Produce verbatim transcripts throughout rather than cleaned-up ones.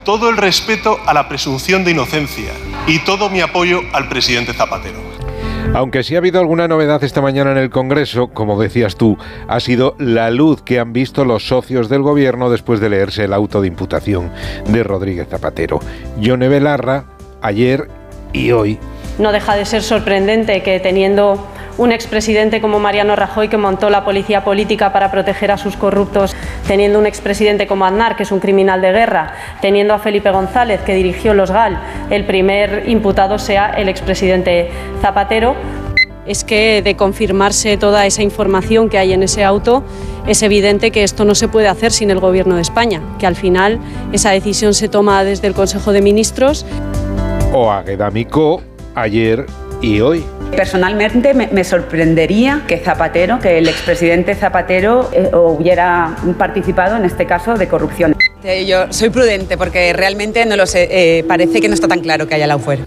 Todo el respeto a la presunción de inocencia y todo mi apoyo al presidente Zapatero. Aunque sí ha habido alguna novedad esta mañana en el Congreso, como decías tú, ha sido la luz que han visto los socios del Gobierno después de leerse el auto de imputación de Rodríguez Zapatero. Yone Belarra, ayer y hoy. No deja de ser sorprendente que teniendo un expresidente como Mariano Rajoy, que montó la policía política para proteger a sus corruptos, teniendo un expresidente como Aznar, que es un criminal de guerra, teniendo a Felipe González, que dirigió los G A L, el primer imputado sea el expresidente Zapatero. Es que de confirmarse toda esa información que hay en ese auto, es evidente que esto no se puede hacer sin el Gobierno de España, que al final esa decisión se toma desde el Consejo de Ministros. O Aguedamico, ayer y hoy. Personalmente me, me sorprendería que Zapatero, que el expresidente Zapatero eh, hubiera participado en este caso de corrupción. Yo soy prudente porque realmente no lo sé, eh, parece que no está tan claro que haya lawfare.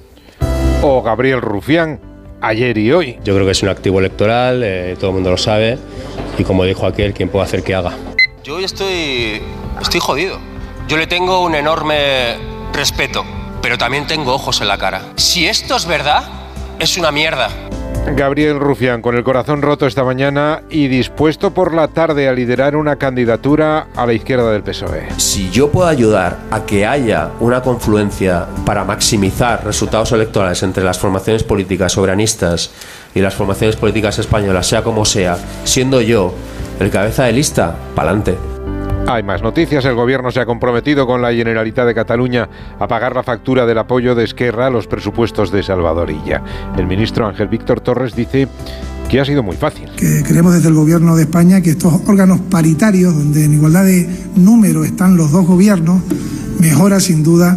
O Gabriel Rufián, ayer y hoy. Yo creo que es un activo electoral, eh, todo el mundo lo sabe, y como dijo aquel, ¿quién puede hacer que haga? Yo hoy estoy, estoy jodido. Yo le tengo un enorme respeto, pero también tengo ojos en la cara. Si esto es verdad, es una mierda. Gabriel Rufián, con el corazón roto esta mañana y dispuesto por la tarde a liderar una candidatura a la izquierda del P S O E. Si yo puedo ayudar a que haya una confluencia para maximizar resultados electorales entre las formaciones políticas soberanistas y las formaciones políticas españolas, sea como sea, siendo yo el cabeza de lista, pa'lante. Hay más noticias. El Gobierno se ha comprometido con la Generalitat de Cataluña a pagar la factura del apoyo de Esquerra a los presupuestos de Salvador Illa. El ministro Ángel Víctor Torres dice que ha sido muy fácil. Que queremos desde el Gobierno de España que estos órganos paritarios, donde en igualdad de número están los dos gobiernos, mejora sin duda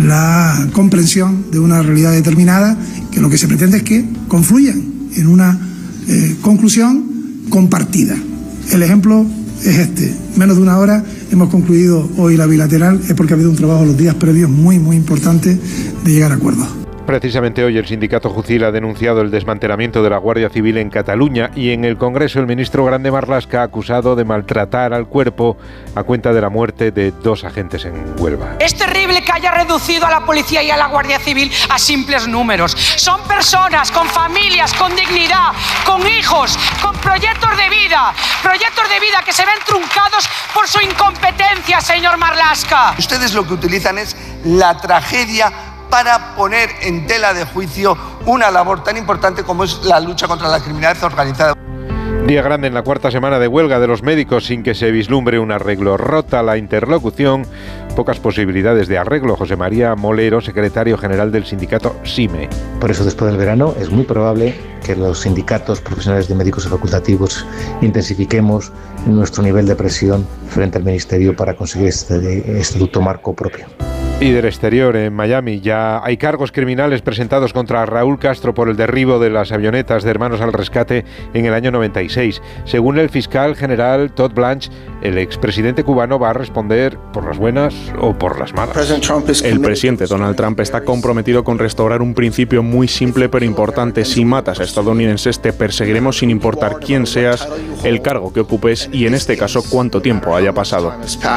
la comprensión de una realidad determinada, que lo que se pretende es que confluyan en una eh, conclusión compartida. El ejemplo es este. Menos de una hora hemos concluido hoy la bilateral, es porque ha habido un trabajo los días previos muy, muy importante de llegar a acuerdos. Precisamente hoy el sindicato Jucil ha denunciado el desmantelamiento de la Guardia Civil en Cataluña y en el Congreso el ministro Grande Marlaska ha acusado de maltratar al cuerpo a cuenta de la muerte de dos agentes en Huelva. Es terrible que haya reducido a la policía y a la Guardia Civil a simples números. Son personas con familias, con dignidad, con hijos, con proyectos de vida, proyectos de vida que se ven truncados por su incompetencia, señor Marlaska. Ustedes lo que utilizan es la tragedia para poner en tela de juicio una labor tan importante como es la lucha contra la criminalidad organizada. Día grande en la cuarta semana de huelga de los médicos sin que se vislumbre un arreglo. Rota la interlocución, pocas posibilidades de arreglo. José María Molero, secretario general del sindicato SIME. Por eso después del verano es muy probable que los sindicatos profesionales de médicos y facultativos intensifiquemos nuestro nivel de presión frente al Ministerio para conseguir este estatuto marco propio. Y del exterior, en Miami, ya hay cargos criminales presentados contra Raúl Castro por el derribo de las avionetas de Hermanos al Rescate en el año noventa y seis. Según el fiscal general Todd Blanche, el expresidente cubano va a responder por las buenas o por las malas. El presidente Donald Trump está comprometido con restaurar un principio muy simple pero importante. Si matas a estadounidenses, te perseguiremos sin importar quién seas, el cargo que ocupes y, en este caso, cuánto tiempo haya pasado.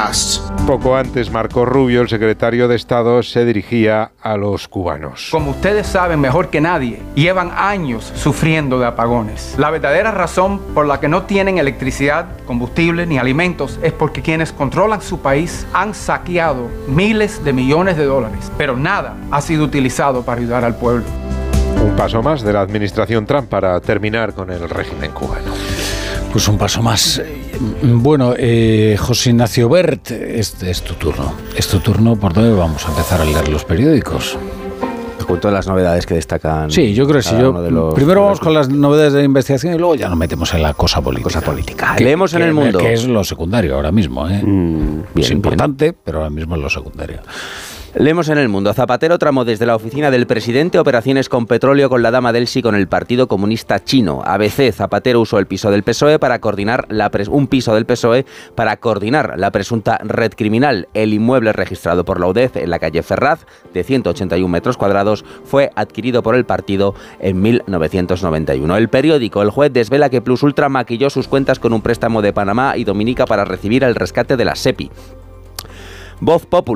Poco antes, Marco Rubio, el secretario de Estado, se dirigía a los cubanos. Como ustedes saben mejor que nadie, llevan años sufriendo de apagones. La verdadera razón por la que no tienen electricidad, combustible ni alimentos es porque quienes controlan su país han saqueado miles de millones de dólares, pero nada ha sido utilizado para ayudar al pueblo. Un paso más de la administración Trump para terminar con el régimen cubano. Pues un paso más. Bueno, eh, José Ignacio Bert, este es tu turno. Es tu turno. ¿Por dónde vamos a empezar a leer los periódicos? Con todas las novedades que destacan. Sí, yo creo que sí. Yo, los, primero vamos con las novedades de investigación y luego ya nos metemos en la cosa política. Cosa política. Que, Leemos en que, el mundo. Que es lo secundario ahora mismo. ¿eh? Mm, bien, es importante, bien. Pero ahora mismo es lo secundario. Leemos en el mundo. Zapatero tramó desde la oficina del presidente operaciones con petróleo con la dama Delsi con el Partido Comunista Chino. A B C, Zapatero usó el piso del P S O E para coordinar la pres- un piso del P S O E para coordinar la presunta red criminal. El inmueble registrado por la U D E F en la calle Ferraz, de ciento ochenta y un metros cuadrados, fue adquirido por el partido en mil novecientos noventa y uno. El periódico El Juez desvela que Plus Ultra maquilló sus cuentas con un préstamo de Panamá y Dominica para recibir el rescate de la SEPI. Voz Populi.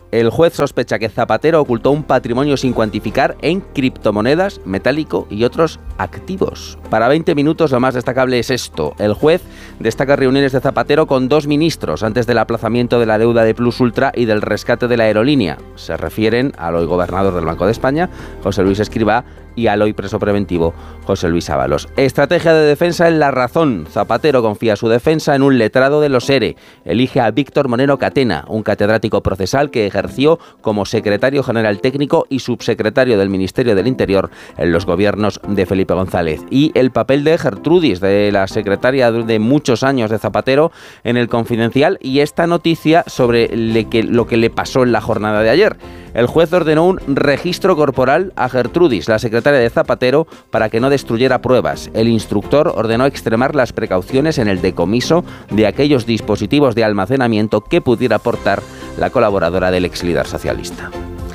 El juez sospecha que Zapatero ocultó un patrimonio sin cuantificar en criptomonedas, metálico y otros activos. Para veinte minutos lo más destacable es esto. El juez destaca reuniones de Zapatero con dos ministros antes del aplazamiento de la deuda de Plus Ultra y del rescate de la aerolínea. Se refieren al hoy gobernador del Banco de España, José Luis Escrivá, y al hoy preso preventivo, José Luis Ábalos. Estrategia de defensa en La Razón. Zapatero confía su defensa en un letrado de los E R E. Elige a Víctor Moreno Catena, un catedrático procesal que ejerció como secretario general técnico y subsecretario del Ministerio del Interior en los gobiernos de Felipe González. Y el papel de Gertrudis, de la secretaria de muchos años de Zapatero, en el Confidencial, y esta noticia sobre le que, lo que le pasó en la jornada de ayer. El juez ordenó un registro corporal a Gertrudis, la secretaria de Zapatero, para que no destruyera pruebas. El instructor ordenó extremar las precauciones en el decomiso de aquellos dispositivos de almacenamiento que pudiera aportar la colaboradora del ex líder socialista.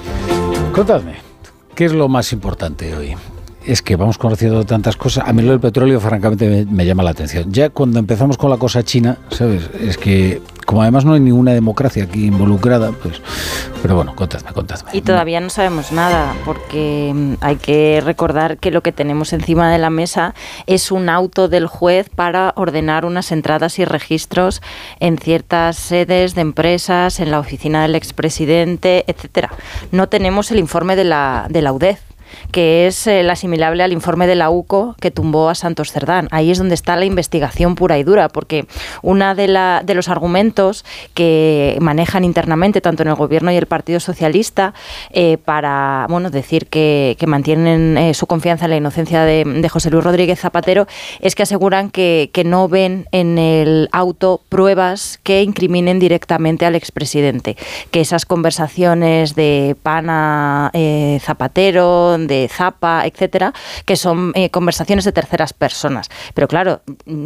Contadme, ¿qué es lo más importante hoy? Es que vamos conociendo tantas cosas. A mí lo del petróleo, francamente, me, me llama la atención. Ya cuando empezamos con la cosa china, ¿sabes? Es que, como además no hay ninguna democracia aquí involucrada, pues... Pero bueno, contadme, contadme. Y todavía no sabemos nada, porque hay que recordar que lo que tenemos encima de la mesa es un auto del juez para ordenar unas entradas y registros en ciertas sedes de empresas, en la oficina del expresidente, etcétera. No tenemos el informe de la, de la U D E F, que es el asimilable al informe de la U C O que tumbó a Santos Cerdán. Ahí es donde está la investigación pura y dura, porque uno de, la, de los argumentos que manejan internamente tanto en el Gobierno y el Partido Socialista eh, para bueno decir que, que mantienen eh, su confianza en la inocencia de, de José Luis Rodríguez Zapatero es que aseguran que, que no ven en el auto pruebas que incriminen directamente al expresidente, que esas conversaciones de Pana eh, Zapatero, de Zapa, etcétera, que son eh, conversaciones de terceras personas. Pero claro,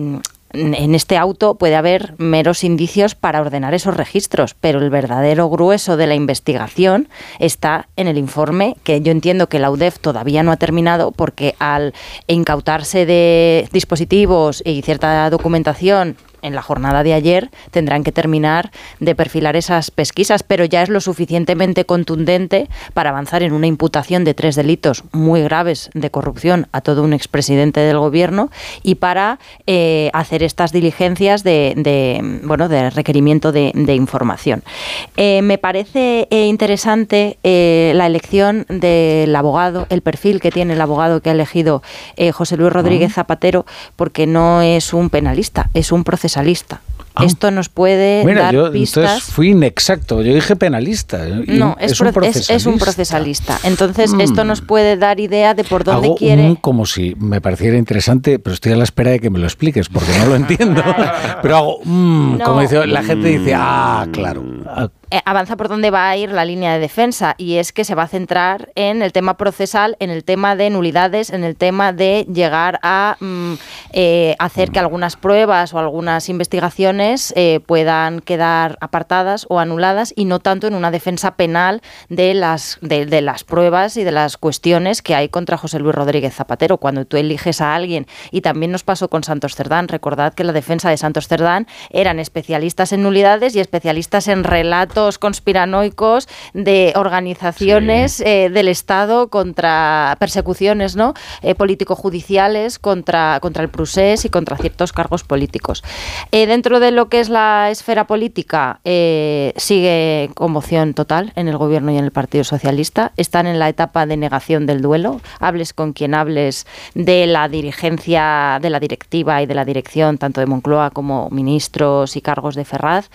en este auto puede haber meros indicios para ordenar esos registros, pero el verdadero grueso de la investigación está en el informe, que yo entiendo que la U D E F todavía no ha terminado, porque al incautarse de dispositivos y cierta documentación en la jornada de ayer, tendrán que terminar de perfilar esas pesquisas, pero ya es lo suficientemente contundente para avanzar en una imputación de tres delitos muy graves de corrupción a todo un expresidente del Gobierno y para eh, hacer estas diligencias de, de bueno de requerimiento de, de información. Eh, me parece eh, interesante eh, la elección del abogado, el perfil que tiene el abogado que ha elegido eh, José Luis Rodríguez Zapatero, porque no es un penalista, es un procesalista. Ah. Esto nos puede Mira, dar yo, pistas. Entonces fui inexacto. Yo dije penalista. No, es, es, un pro, es, es un procesalista. Entonces mm. esto nos puede dar idea de por dónde Hago quiere. Un, como si me pareciera interesante, pero estoy a la espera de que me lo expliques porque no lo entiendo. Pero hago, mm, no. como dice la gente dice, ah, claro. Ah, Eh, avanza por donde va a ir la línea de defensa, y es que se va a centrar en el tema procesal, en el tema de nulidades, en el tema de llegar a mm, eh, hacer que algunas pruebas o algunas investigaciones eh, puedan quedar apartadas o anuladas, y no tanto en una defensa penal de las, de, de las pruebas y de las cuestiones que hay contra José Luis Rodríguez Zapatero. Cuando tú eliges a alguien, y también nos pasó con Santos Cerdán, recordad que la defensa de Santos Cerdán eran especialistas en nulidades y especialistas en relatos conspiranoicos de organizaciones sí. eh, del Estado contra persecuciones ¿no? eh, político-judiciales contra, contra el procés y contra ciertos cargos políticos. Eh, dentro de lo que es la esfera política, eh, sigue conmoción total en el Gobierno y en el Partido Socialista. Están en la etapa de negación del duelo. Hables con quien hables de la dirigencia, de la directiva y de la dirección, tanto de Moncloa como ministros y cargos de Ferraz,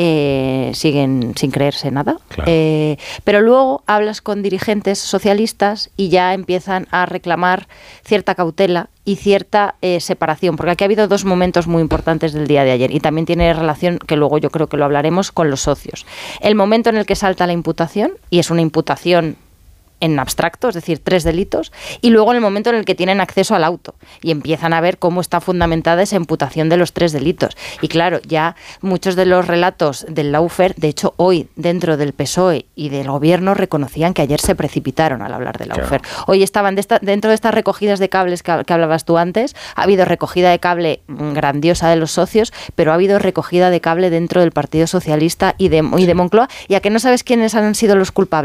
eh, siguen sin creerse nada. Claro. Eh, pero luego hablas con dirigentes socialistas y ya empiezan a reclamar cierta cautela y cierta eh, separación, porque aquí ha habido dos momentos muy importantes del día de ayer, y también tiene relación, que luego yo creo que lo hablaremos, con los socios. El momento en el que salta la imputación, y es una imputación en abstracto, es decir, tres delitos, y luego en el momento en el que tienen acceso al auto y empiezan a ver cómo está fundamentada esa imputación de los tres delitos. Y claro, ya muchos de los relatos del lawfare, de hecho hoy dentro del P S O E y del gobierno reconocían que ayer se precipitaron al hablar del lawfare. Claro. Hoy estaban de esta, dentro de estas recogidas de cables que, que hablabas tú antes, ha habido recogida de cable grandiosa de los socios, pero ha habido recogida de cable dentro del Partido Socialista y de, y de Moncloa, y a que no sabes quiénes han sido los culpables.